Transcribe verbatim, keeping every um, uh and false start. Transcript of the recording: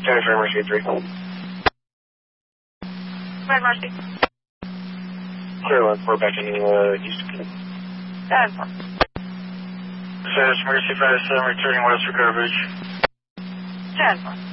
Jennifer, Mercy three. Red Mercy. Clear one, we're back in uh, Houston. ten four. Says Mercy five seven returning west for coverage. ten four.